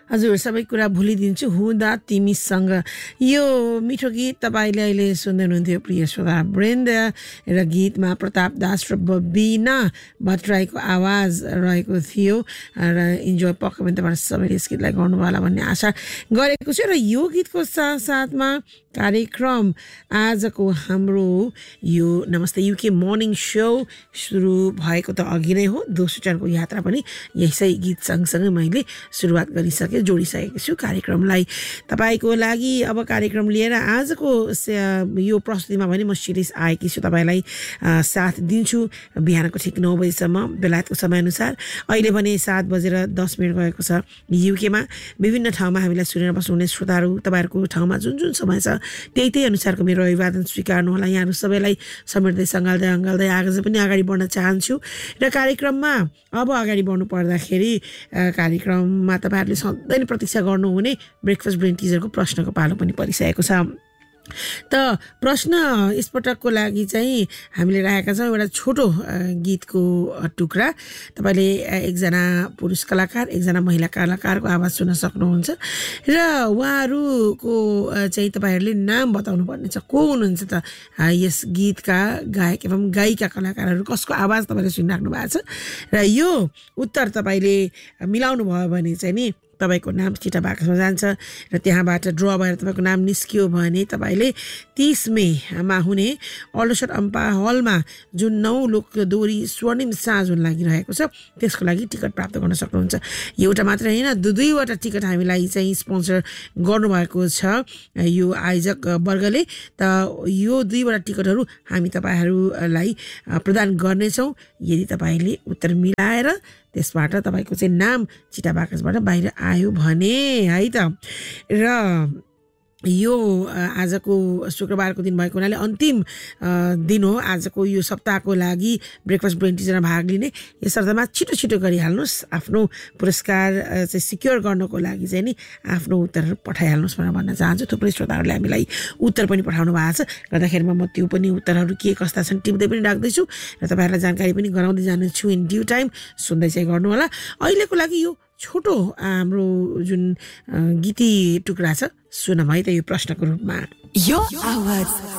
हजुर सबै कुरा भुलिदिन्छु हुँदा तिमीसँग यो मिठो गीत तपाईँले अहिले सुन्दै हुनुहुन्थ्यो प्रिय श्रोता वृन्द र गीतमा प्रताप दास र बबिना भट्टराईको आवाज रहेको थियो र इन्जोय पक्कै पनि तपाईँ सबैले यस गीतलाई गर्नुभयो होला भन्ने आशा गरेको छु र यो गीतको साथसाथमा कार्यक्रम आजको हाम्रो यो नमस्ते युके मर्निङ सो सुरु भएको त अघि नै हो दोस्रो चरणको यात्रा पनि यसै गीत सँगसँगै मैले सुरुवात गरिसकेँ जोडिसकेको छु कार्यक्रमलाई तपाईँको लागि। अब कार्यक्रम लिएर आजको यो प्रस्तुतिमा भने म सिरिस आएकी छु तपाईँलाई साथ दिन्छु बिहानको ठिक 9 बजीसम्म बेलायतको समयअनुसार। अहिले भने 7:10 गएको छ युकेमा। विभिन्न ठाउँमा हामीलाई सुनेर बस्नुहुने श्रोताहरू तपाईँहरूको ठाउँमा जुन जुन समय छ त्यही अनुसारको मेरो अभिवादन स्वीकार्नु होला। यहाँहरू सबैलाई समेट्दै सङ्घाल्दै अँगाल्दै आज पनि अगाडि बढ्न चाहन्छु र कार्यक्रममा अब अगाडि बढ्नु पर्दाखेरि कार्यक्रममा तपाईँहरूले सधैँ नै प्रतीक्षा गर्नुहुने ब्रेकफास्ट ब्रेन टिजरको प्रश्नको पालो पनि परिसकेको छ। त प्रश्न यसपटकको लागि चाहिँ हामीले राखेका छौँ एउटा छोटो गीतको टुक्रा। तपाईँले एकजना पुरुष कलाकार एकजना महिला कलाकारको आवाज सुन्न सक्नुहुन्छ र उहाँहरूको चाहिँ तपाईँहरूले नाम बताउनु पर्ने छ को हुनुहुन्छ त यस गीतका गायक एवं गायिका कलाकारहरू कसको आवाज तपाईँले सुनिराख्नु भएको छ र यो उत्तर तपाईँले मिलाउनु भयो भने चाहिँ नि तपाईँको नाम चिठा बाकसमा जान्छ र त्यहाँबाट ड्र भएर तपाईँको नाम निस्कियो भने तपाईँले 30 मेमा हुने अल्डोसर अम्पा हलमा जुन 9 लोकदोरी स्वर्णिम साँझ हुन लागिरहेको छ त्यसको लागि टिकट प्राप्त गर्न सक्नुहुन्छ। एउटा मात्र होइन दुईवटा टिकट हामीलाई चाहिँ स्पोन्सर गर्नुभएको छ यो आयोजक वर्गले। त यो दुईवटा टिकटहरू हामी तपाईँहरूलाई प्रदान गर्नेछौँ यदि तपाईँले उत्तर मिलाएर त्यसबाट तपाईँको चाहिँ नाम चिठा बाकसबाट बाहिर आयो भने है त। र यो आजको शुक्रबारको दिन भएको हुनाले अन्तिम दिन हो आजको यो सप्ताहको लागि ब्रेकफास्ट ब्रेन टिजरमा भाग लिने। यसर्थमा छिटो गरिहाल्नुहोस् आफ्नो पुरस्कार चाहिँ सिक्योर गर्नको लागि चाहिँ नि आफ्नो उत्तरहरू पठाइहाल्नुहोस् भनेर भन्न चाहन्छु। थुप्रै श्रोताहरूले हामीलाई उत्तर पनि पठाउनु भएको छ गर्दाखेरिमा म त्यो पनि उत्तरहरू के कस्ता छन् टिप्दै पनि राख्दैछु र तपाईँहरूलाई जानकारी पनि गराउँदै जानेछु इन ड्यू टाइम। सुन्दै चाहिँ गर्नु होला। अहिलेको लागि यो छोटो हाम्रो जुन गीती टुक्रा छ सुनौँ है त यो प्रश्नको रूपमा। यो आवाज